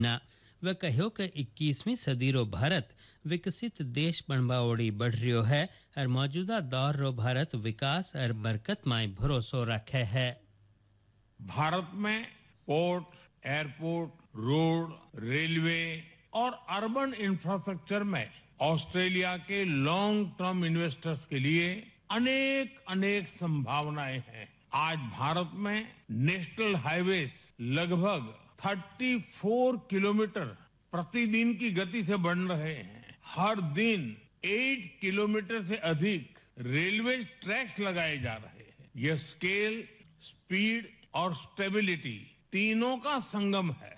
ना वे कहो कि 21वीं सदी रो भारत विकसित देश बनवा ओड़ी बढ़ रियो है और मौजूदा दौर रो भारत विकास और बरकत में भरोसो रखे है। भारत में पोर्ट, एयरपोर्ट, रोड, रेलवे और अर्बन इंफ्रास्ट्रक्चर में ऑस्ट्रेलिया के लॉन्ग टर्म इन्वेस्टर्स के लिए अनेक संभावनाएं हैं। आज भारत में नेशनल हाईवेज लगभग 34 किलोमीटर प्रतिदिन की गति से बन रहे हैं। हर दिन 8 किलोमीटर से अधिक रेलवे ट्रैक्स लगाए जा रहे हैं। यह स्केल, स्पीड और स्टेबिलिटी तीनों का संगम है।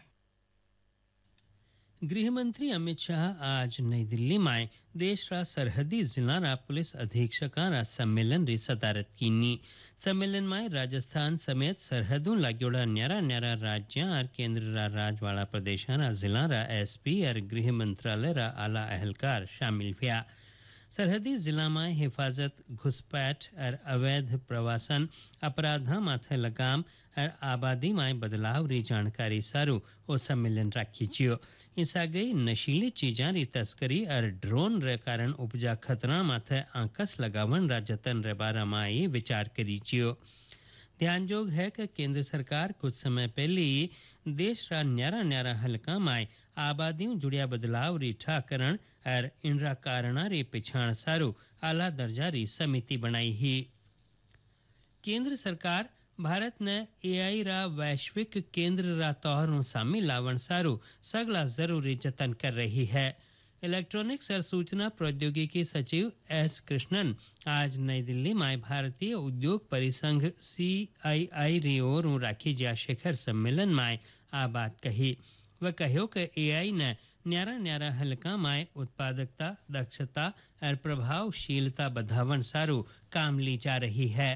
गृह मंत्री अमित शाह आज नई दिल्ली में देश रा सरहदी जिला पुलिस अधीक्षकां सम्मेलन री सदारत कीनी। सम्मेलन में राजस्थान समेत सरहदों लाग्योड़ा न्यारा राज्य और केंद्र राजवाड़ा प्रदेशा जिला एसपी और गृह मंत्रालय रा आला अहलकार शामिल हुआ। सरहदी जिला में हिफाजत, घुसपैठ और अवैध प्रवासन, अपराधा माथे लगाम और आबादी में बदलाव री जानकारी सारू ओ सम्मेलन राखी छियो। इस आगे नशीली चीजा री तस्करी और ड्रोन रे कारण उपजा खतरा माथे आंकस लगावन रा जतन रे बारा में विचार करी छियो। ध्यानजोग है कि केंद्र सरकार कुछ समय पहले ही देश रा न्यारा हलका में आबादियों जुड़िया बदलाव री ठाकरण और इनरा कारणा री पिछाण सारू आला दर्जा री समिति बनाई ही। केंद्र सरकार भारत ने एआई रा वैश्विक केंद्र रा तौर शामिल लावण सारू सगला जरूरी जतन कर रही है। इलेक्ट्रॉनिक्स और सूचना प्रौद्योगिकी सचिव एस कृष्णन आज नई दिल्ली में भारतीय उद्योग परिसंघ CII री ओर राखी जा शिखर सम्मेलन में आ बात कही। वह कहो कि एआई ने न्यारा हलका में उत्पादकता, दक्षता और प्रभावशीलता बढ़ावन सारू काम ली जा रही है।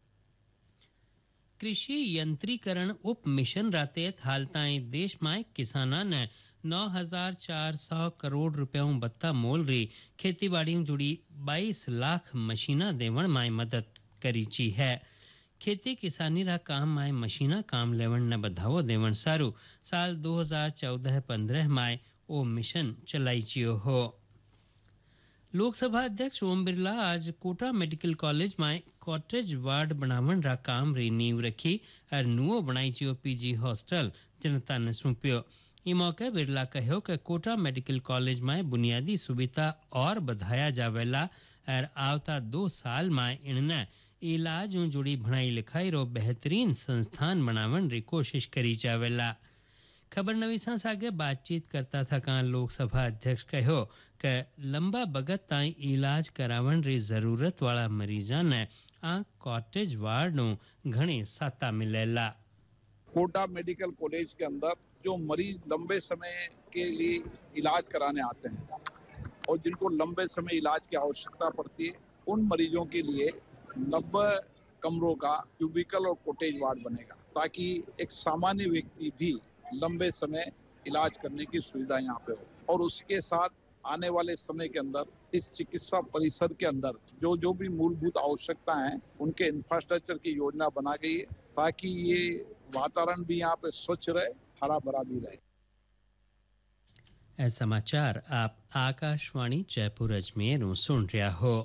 कृषि यंत्रीकरण उप मिशन रातेत हाल ताईं देश में किसाना ने 9,400 करोड़ रुपयों बत्ता मोल री खेतीबाड़ी जुड़ी 22 लाख मशीना देवण में मदद करी ची है। खेती किसानी रा काम में मशीना काम लेवण ने बढ़ावो देवण सारू साल 2014-15 में ओ मिशन चलाई चियो हो। लोकसभा अध्यक्ष ओम बिरला आज कोटा मेडिकल कॉलेज में कॉटेज वार्ड बनावन रा काम री नींव रखी और नुओ बनाई चियो पीजी हॉस्टल जनता ने सौंप्यो। इस मौके बिरला कहो कि कोटा मेडिकल कॉलेज में बुनियादी सुविधा और बढ़ाया जावेला और आवता 2 साल में इनने इलाज जुड़ी भणाई लिखाई रो बेहतरीन संस्थान बनावन री कोशिश करी जावेला। खबर नवीसा सागे बातचीत करता था लोकसभा अध्यक्ष कहो कि लंबा बगत ताई इलाज करावन री जरूरत वाला मरीजा ने आ कॉटेज वार्ड घणी साता मिलेला। कोटा मेडिकल कॉलेज के अंदर जो मरीज लंबे समय के लिए इलाज कराने आते हैं और जिनको लंबे समय इलाज की आवश्यकता पड़ती है, उन मरीजों के लिए 90 कमरों का क्यूबिकल और कॉटेज वार्ड बनेगा ताकि एक सामान्य व्यक्ति भी लंबे समय इलाज करने की सुविधा यहाँ पे हो। और उसके साथ आने वाले समय के अंदर इस चिकित्सा परिसर के अंदर जो भी मूलभूत आवश्यकता है उनके इंफ्रास्ट्रक्चर की योजना बना गई है ताकि ये वातावरण भी यहाँ पे स्वच्छ रहे, हरा भरा भी रहे। ऐसा समाचार आप आकाशवाणी जयपुर अजमेर सुन रहा हो।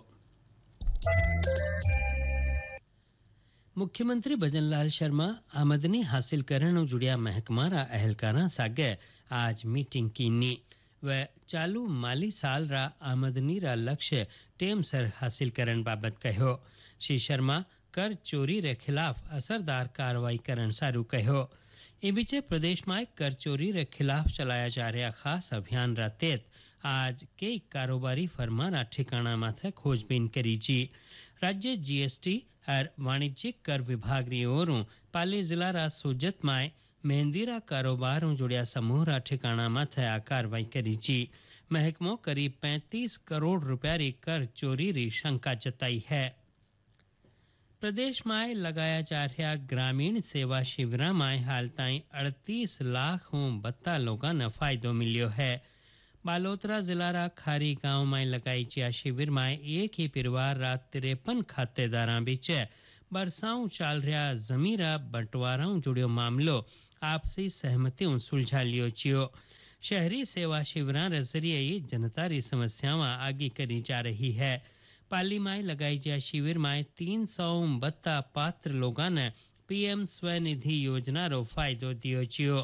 मुख्यमंत्री भजनलाल शर्मा आमदनी हासिल करने जुड़िया महकमारा अहलकारा सागे आज मीटिंग कीनी। वह चालू माली साल रा आमदनी रा लक्ष्य टेम सर हासिल करन बाबत कहो। श्री शर्मा कर चोरी रे खिलाफ असरदार कार्रवाई करन सारू कहो। इ बीचे प्रदेश में कर चोरी रे खिलाफ चलाया जा रहा खास अभियान रा तहत आज कई कारोबारी फर्मा रा ठिकाना माथे खोजबीन करी जी। राज्य जीएसटी और वाणिज्यिक कर विभाग री ओर पाली जिला रा सोजत में मेहंदी रा कारोबार जुड़िया समूह रा ठिकाना माथे आ कार्रवाई करी जी। महकमो करीब 35 करोड़ रुपया री कर चोरी री शंका जताई है। प्रदेश में लगाया जा रहा ग्रामीण सेवा शिविर में हाल ताईं 38 लाख बत्ता लोगों ने फायदो मिलियो है। बालोतरा जिला रा खारी गांव में लगाई जा शिविर में एक ही परिवार रा 53 खातेदारा बीच बरसाऊ चाल रहा जमीरा बंटवारा जुड़ियो मामलो आपसी सहमति सुलझा लियो छियो। शहरी सेवा शिविरां रे जरिए जनता री समस्यावां आगे करी जा रही है। पाली में लगाई जा शिविर में 352 पात्र लोगों ने पीएम स्वनिधि योजना रो फायदो दियो छियो।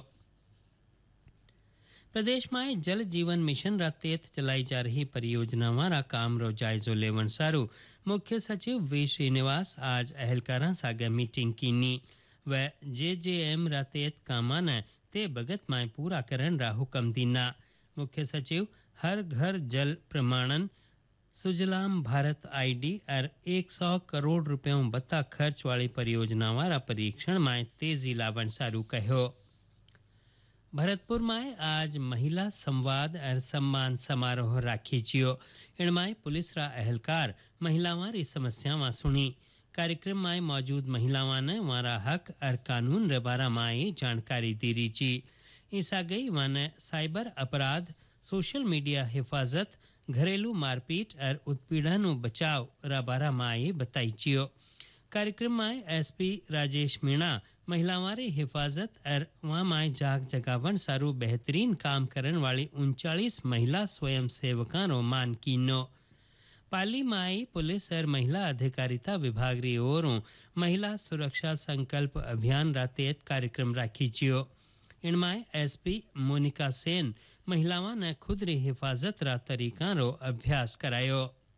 प्रदेश में जल जीवन मिशन रा तहत चलाई जा रही परियोजनावां रा काम रो जायजो लेवन सारू मुख्य सचिव वी श्रीनिवास आज अहलकारां सागे मीटिंग कीनी। व जेजेएम रा तहत कामां ने ते बगत में पूरा करन रा हुक्म दीना। मुख्य सचिव हर घर जल प्रमाणन सुजलाम भारत आईडी और 100 करोड़ रुपयों बत्ता खर्च वाली परियोजनावां रा परीक्षण में तेजी लावन सारू कहो। भरतपुर में आज महिला संवाद और सम्मान समारोह राखी छियो। इनमें पुलिस रा अहलकार महिलावां री समस्यावां सुनी। कार्यक्रम में मौजूद महिलावां ने वारा हक और कानून रे बारा में जानकारी दी रही छी। ईसा गई वाने साइबर अपराध, सोशल मीडिया हिफाजत, घरेलू मारपीट और उत्पीड़न बचाव रा बारा में बताई छियो। कार्यक्रम में एसपी राजेश मीणा महिलावां री हिफाजत और वहां में जाग जगावन सारू बेहतरीन काम करन वाली 39 महिला स्वयं सेवकां रो मान कीनो। पाली माई पुलिस और महिला अधिकारिता विभाग री ओरों महिला सुरक्षा संकल्प अभियान रा तहत कार्यक्रम राखी छियो। इनमें एसपी मोनिका सेन महिलावां ने खुद री हिफाजत रा तरीका रो अभ्यास करायो।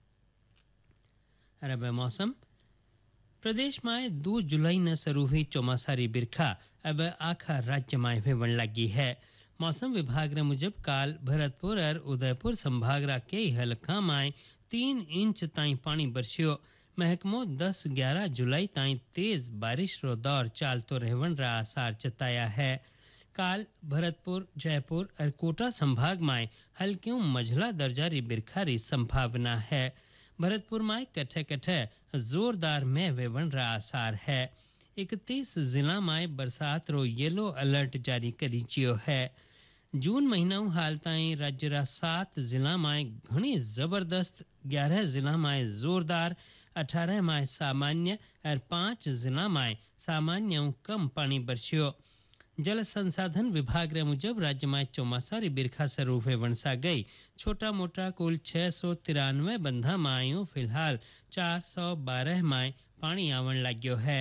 अब मौसम। प्रदेश में 2 जुलाई न शुरू हुई चौमासारी बिरखा अब आखा राज्य में वेवण लगी है। मौसम विभाग रे मुजब काल भरतपुर और उदयपुर संभाग रा कई हलका में 3 इंच ताई पानी बरस्यो। महकमो 10-11 जुलाई ताई तेज बारिश रो दौर चालतो रहवन रा आसार जताया है। काल भरतपुर, जयपुर और कोटा संभाग में हल्कियों मझला दर्जा री बिरखा री संभावना है। भरतपुर में कठे जोरदार में वेवन रा आसार है। 31 जिला में बरसात रो येलो अलर्ट जारी करी चियो है। जून महीना हाल ताई राज्य रा 7 जिला में घनी जबरदस्त, 11 जिला में जोरदार, 18 में सामान्य और 5 जिला में सामान्य कम पानी बरस्यो। जल संसाधन विभाग रे मुजब राज्य में चौमासारी बिरखा शुरू वेवण सा गई। छोटा मोटा कुल 693 बंधा मायों फिलहाल 412 में पानी आवन लाग्यो है।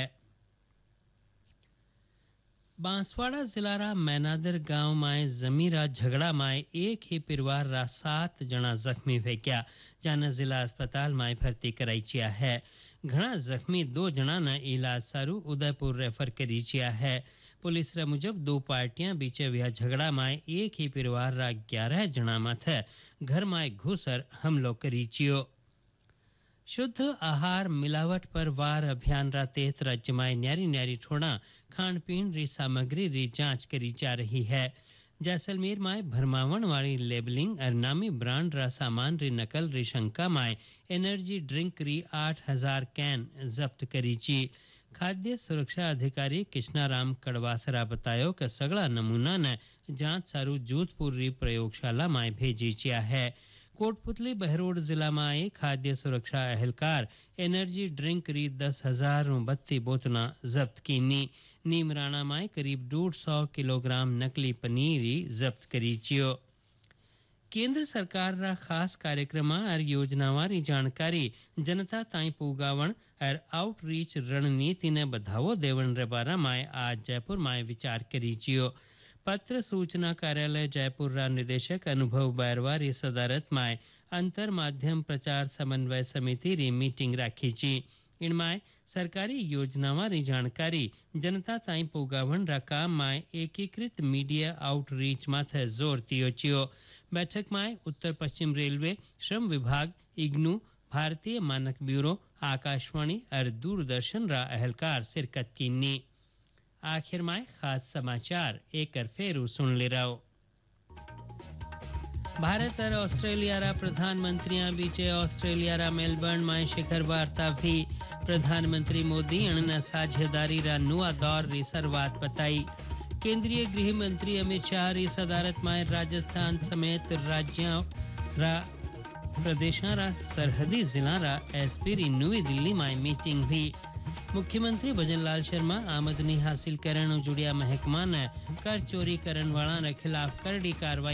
बांसवाड़ा जिला रा मैनादर गांव में जमीरा झगड़ा में एक ही परिवार रा 7 जना जख्मी हो गया, जाना जिला अस्पताल में भर्ती कराई चिया है। घना जख्मी 2 जना ने इलाज सारू उदयपुर रेफर करी चिया है। पुलिस रे मुजब 2 पार्टियां बीचे हुआ झगड़ा में एक ही परिवार रा 11 जना माथे घर में घुसर हमलो करी चियो। शुद्ध आहार मिलावट पर वार अभियान रा तहत राज्य में न्यारी न्यारी ठोड़ा खान पीन री सामग्री री जांच करी जा रही है। जैसलमेर में भरमावन वाली लेबलिंग और नामी ब्रांड रा सामान री नकल री शंका में एनर्जी ड्रिंक री 8000 कैन जब्त करी ची। खाद्य सुरक्षा अधिकारी कृष्णाराम कड़वासरा बतायो कि सगला नमूना ने जांच सारू जोधपुर री प्रयोगशाला में भेजी चिया है। कोटपुतली बहरोड जिला में खाद्य सुरक्षा अहलकार एनर्जी ड्रिंक री 10,032 बोतला जब्त कीनी। नीमराणा में करीब 150 किलोग्राम नकली पनीर जब्त करी चियो। केंद्र सरकार रा खास कार्यक्रम और योजनावां री जानकारी जनता ताई पुगावण और आउटरीच रणनीति ने बढ़ावो देवन रे बारा में आज जयपुर में विचार करी चियो। पत्र सूचना कार्यालय जयपुर रा निदेशक अनुभव बैरवा री सदारत में अंतर माध्यम प्रचार समन्वय समिति री मीटिंग राखी ची। इनमें सरकारी योजनावां री जानकारी जनता ताई पुगावण रा काम में एकीकृत मीडिया आउटरीच माथे जोर दियो चियो। बैठक में उत्तर पश्चिम रेलवे, श्रम विभाग, इग्नू, भारतीय मानक ब्यूरो, आकाशवाणी और दूरदर्शन रा अहलकार शिरकत कीनी। आखिर में खास समाचार एक फेरू सुन ले रहो। भारत और ऑस्ट्रेलिया रा प्रधानमंत्रियां बीचे ऑस्ट्रेलिया रा मेलबर्न में शिखर वार्ता भी। प्रधानमंत्री मोदी अणना साझेदारी रा नुआ दौर री शुरुआत बताई। केंद्रीय गृह मंत्री अमित शाह री सदारत में राजस्थान समेत राज्यों रा प्रदेशों रा सरहदी जिला रा एसपी री नई दिल्ली में मीटिंग हुई। मुख्यमंत्री भजनलाल शर्मा आमदनी हासिल करने जुड़िया महकमा ने कर चोरी करने वाला के खिलाफ करड़ी कार्रवाई